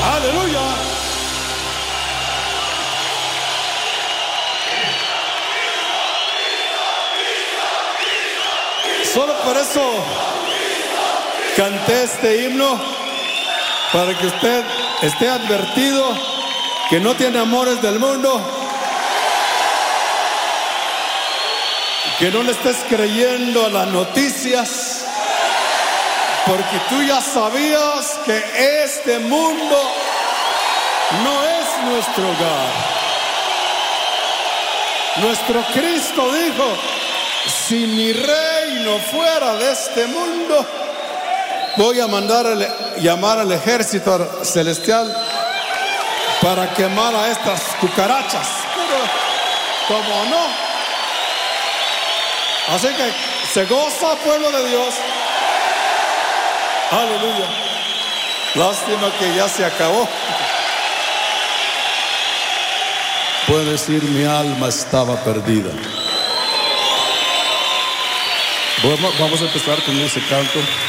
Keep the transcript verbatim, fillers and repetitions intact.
Aleluya. Solo por eso canté este himno, para que usted esté advertido que no tiene amores del mundo, que no le estés creyendo a las noticias, porque tú ya sabías que este mundo no es nuestro hogar. Nuestro Cristo dijo: si mi reino fuera de este mundo, voy a mandar a llamar al ejército celestial para quemar a estas cucarachas. Pero como no. Así que se goza, pueblo de Dios. Aleluya. Lástima que ya se acabó. Puede decir: mi alma estaba perdida. Vamos a empezar con ese canto.